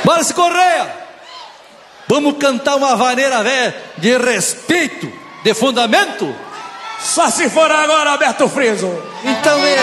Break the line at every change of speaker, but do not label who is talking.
Márcio Correia, vamos cantar uma vaneira velha de respeito, de fundamento?
Só se for agora, Alberto Friso.
Então